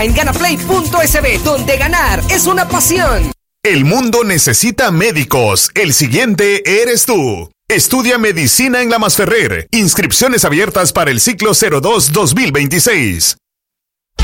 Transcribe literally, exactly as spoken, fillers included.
En ganaplay punto es be, donde ganar es una pasión. El mundo necesita médicos. El siguiente eres tú. Estudia medicina en La Masferrer. Inscripciones abiertas para el ciclo cero dos dos mil veintiséis.